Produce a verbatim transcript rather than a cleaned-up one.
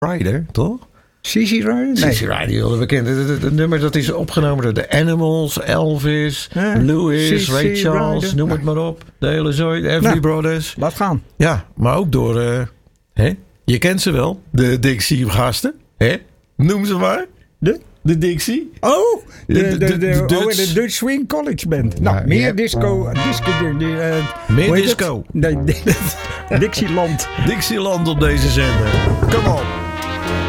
Rider, toch? Sissy Rider? Nee. Sissy Rider, heel bekend. Het, het, het nummer dat is opgenomen door de Animals, Elvis, Ja, Louis, Sissy Ray Charles, Rider. noem het maar op. De hele zooi, de Everly Nou. Brothers. Laat gaan. Ja, maar ook door, uh, hè? Je kent ze wel, de Dixie-gasten. Hè? Noem ze maar. De? De Dixie. Oh, de, de, de, De- de- de oh, Dutch. de Dutch Swing College Band. Nou, Ja, meer ja. disco. disco de, de, uh, Meer hoe heet disco. het? Nee, Dixieland. Dixieland op deze zender. Come on.